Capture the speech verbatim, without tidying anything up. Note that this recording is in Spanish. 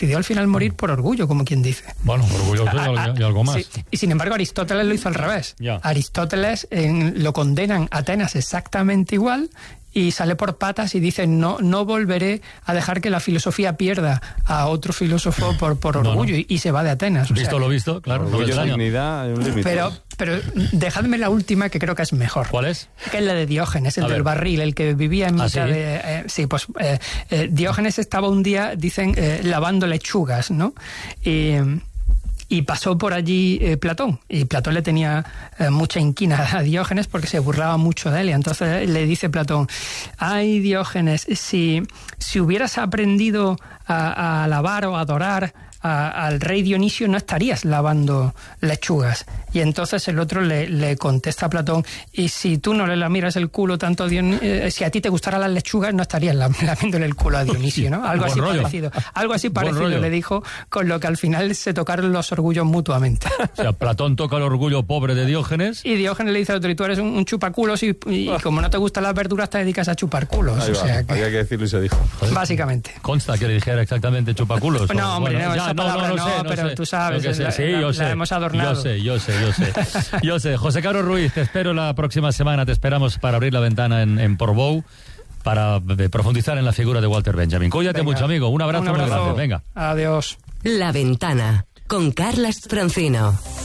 pidió al final morir por orgullo, como quien dice. Bueno, orgullo a, a, y algo más. Sí, y sin embargo Aristóteles lo hizo al revés. Ya. Aristóteles en, lo condenan a Atenas exactamente igual, y sale por patas y dice, no no volveré a dejar que la filosofía pierda a otro filósofo por, por orgullo, no, no. Y, y se va de Atenas. O visto sea, lo visto, claro. Orgullo y dignidad hay un límite. Pero, pero dejadme la última, que creo que es mejor. ¿Cuál es? Que es la de Diógenes, el a del ver. barril, el que vivía en ¿Ah, mitad sí? de... Eh, sí, pues eh, eh, Diógenes estaba un día, dicen, eh, lavando lechugas, ¿no? Y... Y pasó por allí eh, Platón, y Platón le tenía eh, mucha inquina a Diógenes porque se burlaba mucho de él. Y entonces le dice Platón, ay Diógenes, si, si hubieras aprendido a, a alabar o a adorar a, al rey Dionisio, no estarías lavando lechugas. Y entonces el otro le, le contesta a Platón, y si tú no le lamiras el culo tanto a Dionisio, eh, si a ti te gustaran las lechugas, no estarías lamiéndole el culo a Dionisio, ¿no? Algo así rollo. parecido. Algo así Buen parecido rollo. le dijo, con lo que al final se tocaron los orgullos mutuamente. O sea, Platón toca el orgullo pobre de Diógenes. Y Diógenes le dice al otro, y tú eres un, un chupaculos, y, y como no te gustan las verduras, te dedicas a chupar culos. Ahí O va, sea que, había que decirlo y se dijo. básicamente. Consta que le dijera exactamente chupaculos. Pues no, o, hombre, bueno, no, ya, esa palabra no, sé, pero sé. tú sabes, Yo que sé, la- sí, la- yo la sé. hemos adornado. Yo sé, yo sé, yo sé. Yo sé. José Caro Ruiz, te espero la próxima semana, te esperamos para abrir la ventana en, en Portbou, para eh, profundizar en la figura de Walter Benjamin. Cuídate Venga. mucho, amigo. Un abrazo, Un abrazo. muy grande. Venga. Adiós. La Ventana, con Carlas Francino.